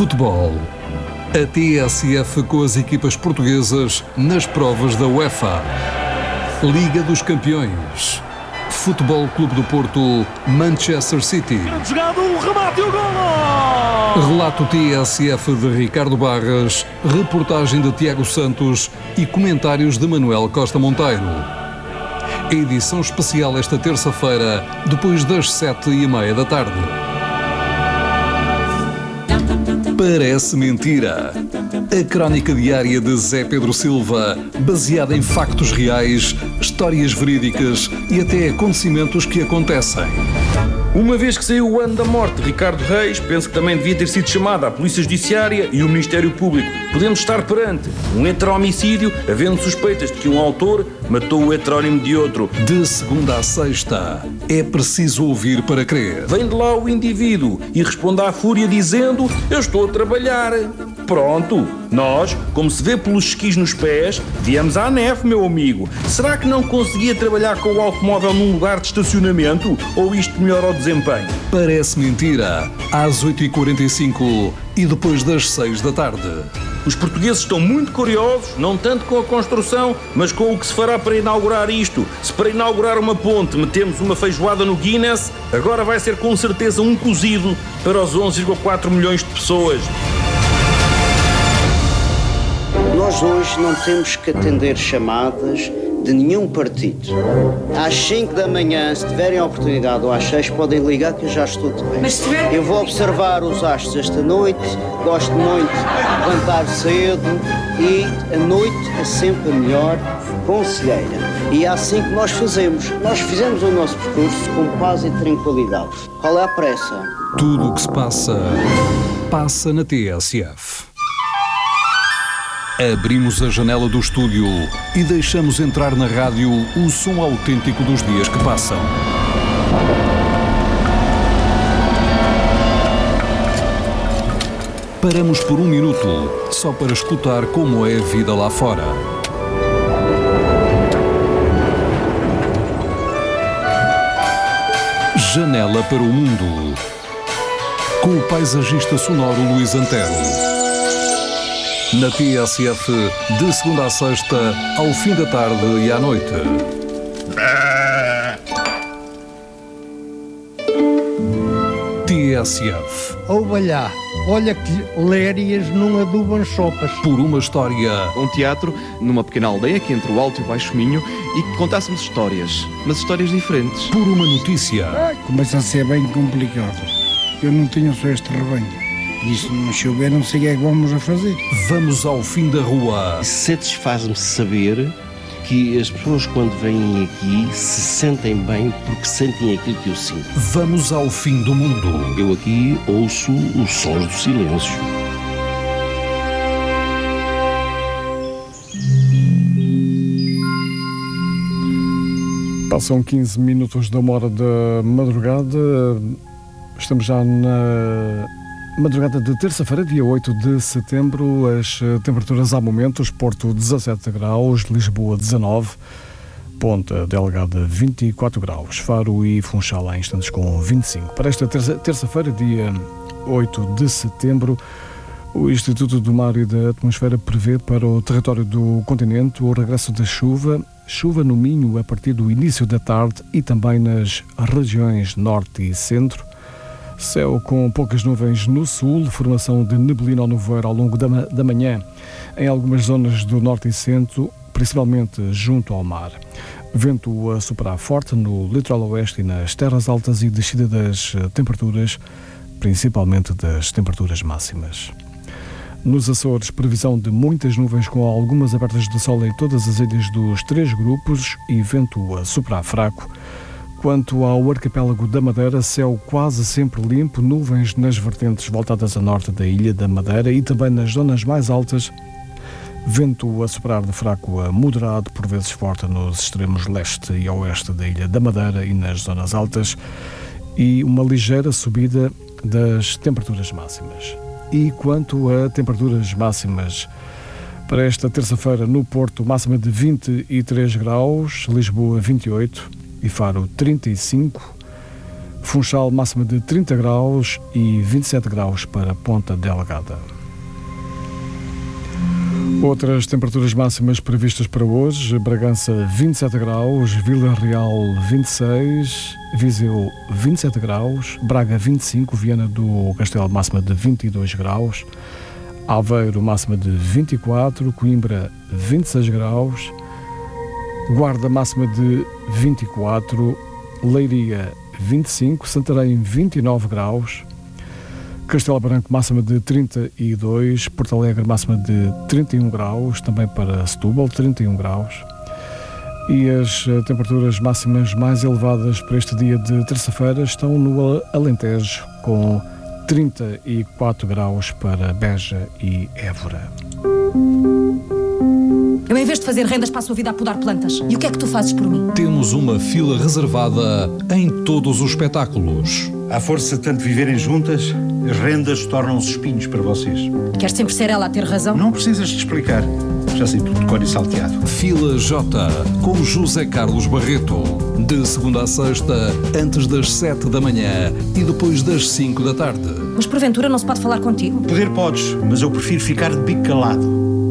Futebol. A TSF com as equipas portuguesas nas provas da UEFA. Liga dos Campeões. Futebol Clube do Porto, Manchester City. Jogado, o remate e o golo! Relato TSF de Ricardo Barras, reportagem de Tiago Santos e comentários de Manuel Costa Monteiro. Edição especial esta terça-feira, depois das 7h30 da tarde. Parece mentira. A crónica diária de Zé Pedro Silva, baseada em factos reais, histórias verídicas e até acontecimentos que acontecem. Uma vez que saiu o ano da morte de Ricardo Reis, penso que também devia ter sido chamada a Polícia Judiciária e o Ministério Público. Podemos estar perante um heterohomicídio, havendo suspeitas de que um autor matou o heterónimo de outro. De segunda a sexta, é preciso ouvir para crer. Vem de lá o indivíduo e responde à fúria dizendo: eu estou a trabalhar. Pronto, nós, como se vê pelos esquis nos pés, viemos à neve, meu amigo. Será que não conseguia trabalhar com o automóvel num lugar de estacionamento? Ou isto melhora o desempenho? Parece mentira. Às 8h45 e depois das 6 da tarde. Os portugueses estão muito curiosos, não tanto com a construção, mas com o que se fará para inaugurar isto. Se para inaugurar uma ponte metemos uma feijoada no Guinness, agora vai ser com certeza um cozido para os 11,4 milhões de pessoas. Nós hoje não temos que atender chamadas de nenhum partido. Às 5 da manhã, se tiverem a oportunidade, ou às 6, podem ligar que eu já estou de bem. Eu vou observar os astros esta noite, gosto muito de levantar cedo e a noite é sempre a melhor conselheira. E é assim que nós fazemos. Nós fizemos o nosso percurso com paz e tranquilidade. Qual é a pressa? Tudo o que se passa, passa na TSF. Abrimos a janela do estúdio e deixamos entrar na rádio o som autêntico dos dias que passam. Paramos por um minuto, só para escutar como é a vida lá fora. Janela para o mundo, com o paisagista sonoro Luís Antero. Na TSF, de segunda a sexta, ao fim da tarde e à noite. TSF. Ouva olha que lérias não adubam sopas. Por uma história. Um teatro numa pequena aldeia aqui entre o Alto e o Baixo Minho e que contássemos histórias, mas histórias diferentes. Por uma notícia. Começa a ser bem complicado. Eu não tenho só este rebanho. E se não chover, não sei o que é que vamos a fazer. Vamos ao fim da rua. Satisfaz-me saber que as pessoas, quando vêm aqui, se sentem bem porque sentem aquilo que eu sinto. Vamos ao fim do mundo. Eu aqui ouço os sons do silêncio. Passam 15 minutos da hora da madrugada. Estamos já na madrugada de terça-feira, dia 8 de setembro. As temperaturas há momentos: Porto 17 graus, Lisboa 19, Ponta Delgada 24 graus, Faro e Funchal há instantes com 25. Para esta terça-feira, dia 8 de setembro, o Instituto do Mar e da Atmosfera prevê para o território do continente o regresso da chuva no Minho a partir do início da tarde e também nas regiões norte e centro. Céu com poucas nuvens no sul, formação de neblina ou nevoeiro ao longo da manhã em algumas zonas do norte e centro, principalmente junto ao mar. Vento a soprar forte no litoral oeste e nas terras altas e descida das temperaturas, principalmente das temperaturas máximas. Nos Açores, previsão de muitas nuvens com algumas abertas de sol em todas as ilhas dos 3 grupos e vento a soprar fraco. Quanto ao arquipélago da Madeira, céu quase sempre limpo, nuvens nas vertentes voltadas a norte da ilha da Madeira e também nas zonas mais altas, vento a soprar de fraco a moderado, por vezes forte nos extremos leste e oeste da ilha da Madeira e nas zonas altas, e uma ligeira subida das temperaturas máximas. E quanto a temperaturas máximas, para esta terça-feira no Porto, máxima de 23 graus, Lisboa 28 e Faro 35, Funchal, máxima de 30 graus e 27 graus para Ponta Delgada. Outras temperaturas máximas previstas para hoje: Bragança 27 graus, Vila Real 26, Viseu 27 graus, Braga 25, Viana do Castelo máxima de 22 graus, Aveiro máxima de 24, Coimbra 26 graus, Guarda máxima de 24, Leiria 25, Santarém 29 graus, Castelo Branco máxima de 32, Porto Alegre máxima de 31 graus, também para Setúbal 31 graus. E as temperaturas máximas mais elevadas para este dia de terça-feira estão no Alentejo, com 34 graus para Beja e Évora. Eu, em vez de fazer rendas, passo a vida a podar plantas. E o que é que tu fazes por mim? Temos uma fila reservada em todos os espetáculos. À força de tanto viverem juntas, as rendas tornam-se espinhos para vocês. Queres sempre ser ela a ter razão? Não precisas de explicar. Já sei tudo de cor e salteado. Fila J, com José Carlos Barreto. De segunda a sexta, antes das 7 da manhã e depois das 5 da tarde. Mas porventura não se pode falar contigo? Poder podes, mas eu prefiro ficar de bico calado.